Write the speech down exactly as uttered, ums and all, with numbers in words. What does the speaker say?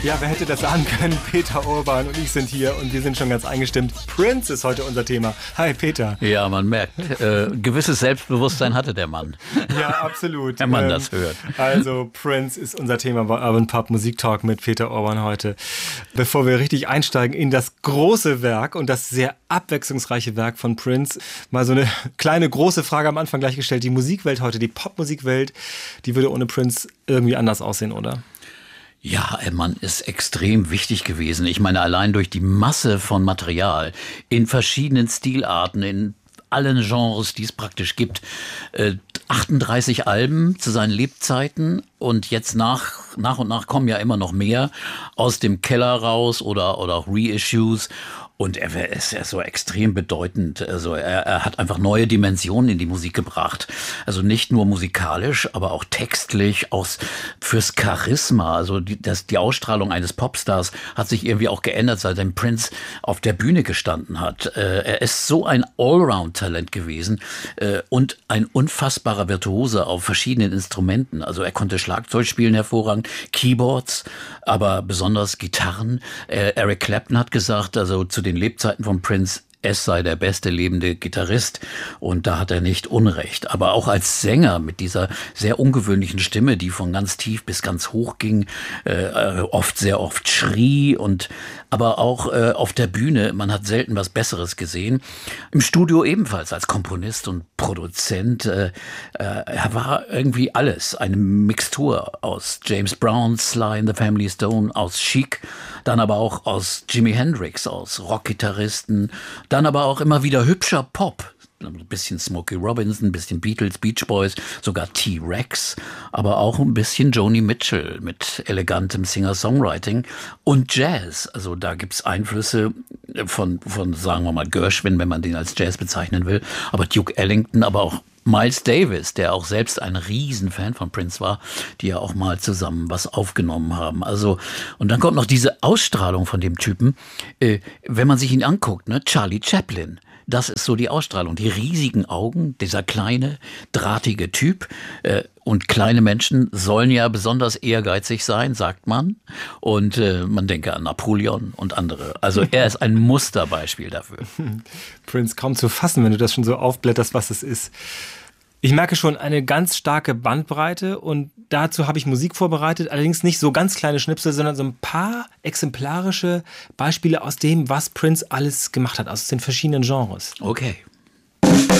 Ja, wer hätte das ahnen können? Peter Urban und ich sind hier und wir sind schon ganz eingestimmt. Prince ist heute unser Thema. Hi Peter. Ja, man merkt, äh, gewisses Selbstbewusstsein hatte der Mann. Ja, absolut. Wenn man ähm, das hört. Also Prince ist unser Thema bei Urban Pub Musik Talk mit Peter Urban heute. Bevor wir richtig einsteigen in das große Werk und das sehr abwechslungsreiche Werk von Prince, mal so eine kleine große Frage am Anfang gleich gestellt. Die Musikwelt heute, die Popmusikwelt, die würde ohne Prince irgendwie anders aussehen, oder? Ja, der Mann ist extrem wichtig gewesen. Ich meine, allein durch die Masse von Material in verschiedenen Stilarten, in allen Genres, die es praktisch gibt. Äh, achtunddreißig Alben zu seinen Lebzeiten und jetzt nach, nach und nach kommen ja immer noch mehr aus dem Keller raus oder, oder auch Reissues. Und er ist ja so extrem bedeutend. Also er, er hat einfach neue Dimensionen in die Musik gebracht. Also nicht nur musikalisch, aber auch textlich, aus, fürs Charisma. Also die, das, die Ausstrahlung eines Popstars hat sich irgendwie auch geändert, seitdem Prince auf der Bühne gestanden hat. Äh, er ist so ein Allround-Talent gewesen äh, und ein unfassbarer Virtuose auf verschiedenen Instrumenten. Also er konnte Schlagzeug spielen hervorragend, Keyboards, aber besonders Gitarren. Äh, Eric Clapton hat gesagt, also zu den Lebzeiten von Prince, es sei der beste lebende Gitarrist und da hat er nicht Unrecht. Aber auch als Sänger mit dieser sehr ungewöhnlichen Stimme, die von ganz tief bis ganz hoch ging, äh, oft sehr oft schrie und aber auch äh, auf der Bühne, man hat selten was Besseres gesehen. Im Studio ebenfalls als Komponist und Produzent. Äh, äh, er war irgendwie alles, eine Mixtur aus James Brown, Sly and the Family Stone, aus Chic, dann aber auch aus Jimi Hendrix, aus Rockgitarristen, dann aber auch immer wieder hübscher Pop. Ein bisschen Smokey Robinson, ein bisschen Beatles, Beach Boys, sogar T-Rex, aber auch ein bisschen Joni Mitchell mit elegantem Singer-Songwriting und Jazz. Also da gibt's Einflüsse von, von, sagen wir mal, Gershwin, wenn man den als Jazz bezeichnen will, aber Duke Ellington, aber auch Miles Davis, der auch selbst ein Riesenfan von Prince war, die ja auch mal zusammen was aufgenommen haben. Also, und dann kommt noch diese Ausstrahlung von dem Typen, äh, wenn man sich ihn anguckt, ne, Charlie Chaplin. Das ist so die Ausstrahlung, die riesigen Augen, dieser kleine, drahtige Typ. Äh, und kleine Menschen sollen ja besonders ehrgeizig sein, sagt man. Und äh, man denke an Napoleon und andere. Also er ist ein Musterbeispiel dafür. Prince, kaum zu fassen, wenn du das schon so aufblätterst, was es ist. Ich merke schon eine ganz starke Bandbreite und dazu habe ich Musik vorbereitet, allerdings nicht so ganz kleine Schnipsel, sondern so ein paar exemplarische Beispiele aus dem, was Prince alles gemacht hat, aus den verschiedenen Genres. Okay.